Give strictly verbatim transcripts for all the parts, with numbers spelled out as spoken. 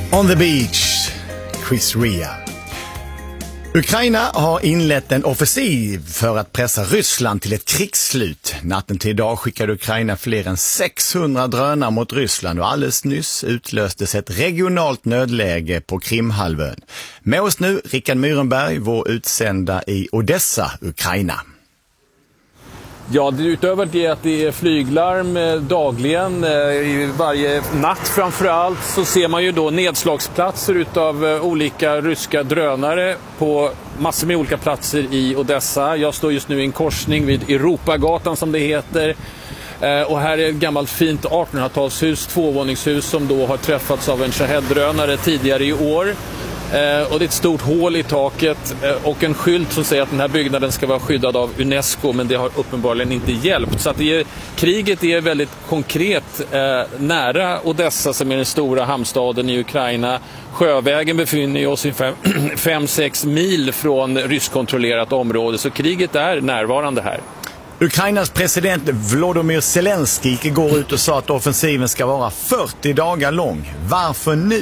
On the beach, Chris Rea. Ukraina har inlett en offensiv för att pressa Ryssland till ett krigsslut. Natten till idag skickade Ukraina fler än sexhundra drönare mot Ryssland och alldeles nyss utlöstes ett regionalt nödläge på Krimhalvön. Med oss nu Rickard Myrenberg, vår utsända i Odessa, Ukraina. Ja, det utöver det att det är flyglarm dagligen, i varje natt framförallt, så ser man ju då nedslagsplatser utav olika ryska drönare på massor med olika platser i Odessa. Jag står just nu i en korsning vid Europagatan som det heter. Och här är ett gammalt fint artonhundratalshus, tvåvåningshus som då har träffats av en Shahed-drönare tidigare i år. Eh, och det är ett stort hål i taket eh, och en skylt som säger att den här byggnaden ska vara skyddad av UNESCO, men det har uppenbarligen inte hjälpt. Så att det är, kriget är väldigt konkret eh, nära Odessa som är den stora hamnstaden i Ukraina. Sjövägen befinner oss ungefär fem sex mil från ryskkontrollerat område, så kriget är närvarande här. Ukrainas president Volodymyr Zelensky gick igår ut och sa att offensiven ska vara fyrtio dagar lång. Varför nu?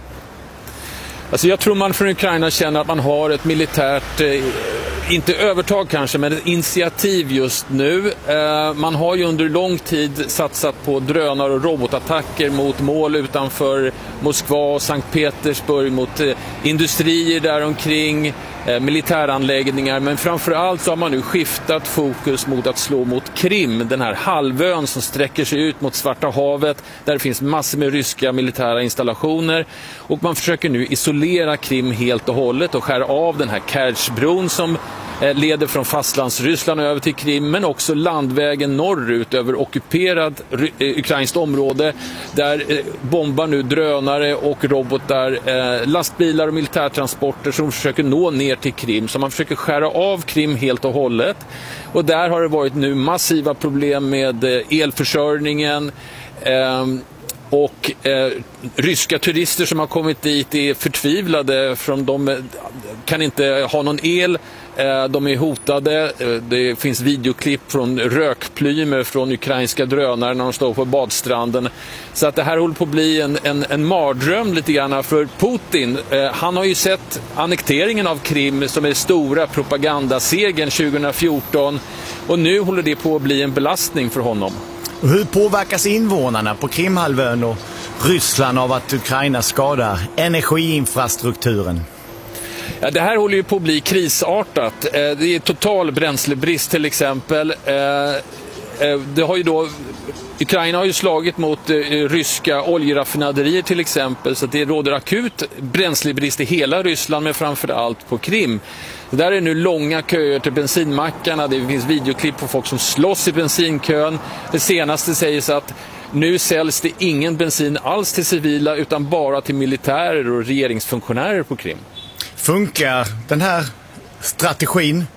Alltså jag tror man från Ukraina känner att man har ett militärt, eh, inte övertag kanske, men ett initiativ just nu. Eh, man har ju under lång tid satsat på drönare och robotattacker mot mål utanför Moskva och Sankt Petersburg, mot eh, industrier där omkring, eh, militäranläggningar. Men framförallt så har man nu skiftat fokus mot att slå mot Krim, den här halvön som sträcker sig ut mot Svarta havet, där det finns massor med ryska militära installationer. Och man försöker nu isolera Krim helt och hållet och skära av den här Kertjbron som leder från fastlandsryssland över till Krim, men också landvägen norrut över ockuperad ukrainskt område. Där bombar nu drönare och robotar lastbilar och militärtransporter som försöker nå ner till Krim. Så man försöker skära av Krim helt och hållet. Och där har det varit nu massiva problem med elförsörjningen. Och eh, ryska turister som har kommit dit är förtvivlade, från de kan inte ha någon el, eh, de är hotade. Eh, det finns videoklipp från rökplymer från ukrainska drönare när de står på badstranden. Så att det här håller på att bli en, en, en mardröm lite grann för Putin. Eh, han har ju sett annekteringen av Krim som är stora propagandasegern tjugohundrafjorton, och nu håller det på att bli en belastning för honom. Och hur påverkas invånarna på Krimhalvön och Ryssland av att Ukraina skadar energiinfrastrukturen? Ja, det här håller ju på att bli krisartat. Det är total bränslebrist till exempel. Det har ju då, Ukraina har ju slagit mot ryska oljeraffinaderier till exempel, så att det råder akut bränslebrist i hela Ryssland, men framförallt på Krim. Där är nu långa köer till bensinmackarna, det finns videoklipp på folk som slåss i bensinkön. Det senaste sägs att nu säljs det ingen bensin alls till civila utan bara till militärer och regeringsfunktionärer på Krim. Funkar den här strategin?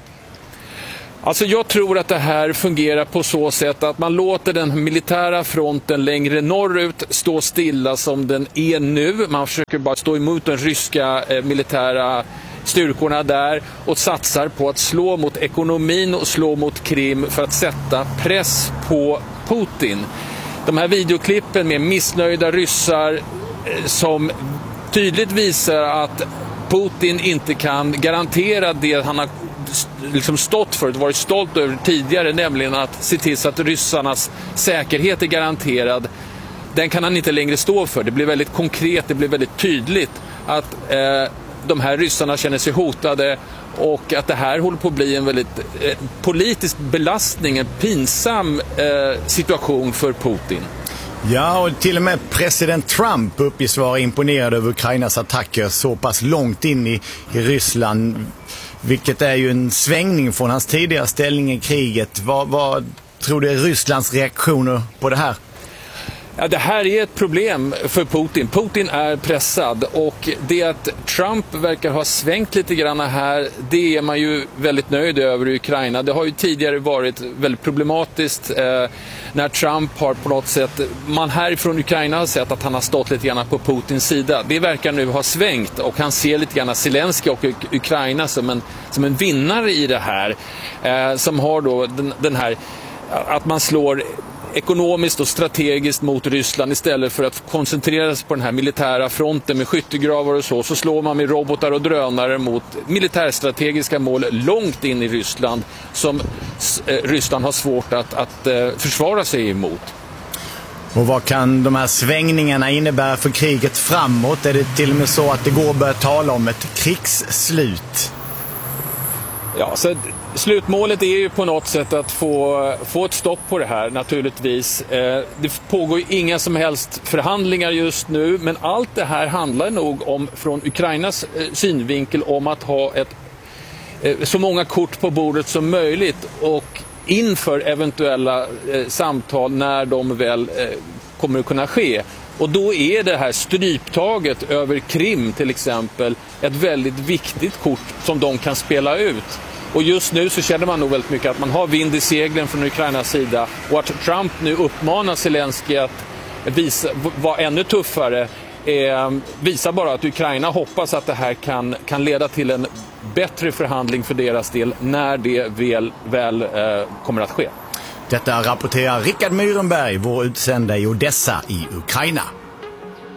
Alltså jag tror att det här fungerar på så sätt att man låter den militära fronten längre norrut stå stilla som den är nu. Man försöker bara stå emot den ryska eh, militära styrkorna där och satsar på att slå mot ekonomin och slå mot Krim för att sätta press på Putin. De här videoklippen med missnöjda ryssar eh, som tydligt visar att Putin inte kan garantera det han har liksom stått för, varit stolt över tidigare, nämligen att se till så att ryssarnas säkerhet är garanterad. Den kan han inte längre stå för. Det blir väldigt konkret, det blir väldigt tydligt att eh, de här ryssarna känner sig hotade, och att det här håller på att bli en väldigt eh, politisk belastning, en pinsam eh, situation för Putin. Ja, och till och med president Trump uppges vara imponerad över Ukrainas attacker så pass långt in i, i Ryssland, vilket är ju en svängning från hans tidigare ställning i kriget. Vad, vad tror du är Rysslands reaktioner på det här? Ja, det här är ett problem för Putin. Putin är pressad, och det att Trump verkar ha svängt lite grann här, det är man ju väldigt nöjd över i Ukraina. Det har ju tidigare varit väldigt problematiskt eh, när Trump har på något sätt, man härifrån Ukraina har sett att han har stått lite grann på Putins sida. Det verkar nu ha svängt, och han ser lite grann Zelensky och Ukraina som en, som en vinnare i det här, eh, som har då den, den här att man slår ekonomiskt och strategiskt mot Ryssland istället för att koncentrera sig på den här militära fronten med skyttegravar och så, så slår man med robotar och drönare mot militärstrategiska mål långt in i Ryssland som eh, Ryssland har svårt att, att eh, försvara sig emot. Och vad kan de här svängningarna innebära för kriget framåt? Är det till och med så att det går att börja tala om ett krigsslut? Ja, så slutmålet är ju på något sätt att få, få ett stopp på det här naturligtvis. Eh, det pågår ju inga som helst förhandlingar just nu, men allt det här handlar nog om, från Ukrainas eh, synvinkel, om att ha ett, eh, så många kort på bordet som möjligt och inför eventuella eh, samtal när de väl eh, kommer att kunna ske. Och då är det här stryptaget över Krim till exempel ett väldigt viktigt kort som de kan spela ut. Och just nu så känner man nog väldigt mycket att man har vind i seglen från Ukrainas sida, och att Trump nu uppmanar Zelensky att visa, vara ännu tuffare eh, visar bara att Ukraina hoppas att det här kan, kan leda till en bättre förhandling för deras del när det väl, väl eh, kommer att ske. Detta rapporterar Rickard Myrenberg, vår utsända i Odessa i Ukraina.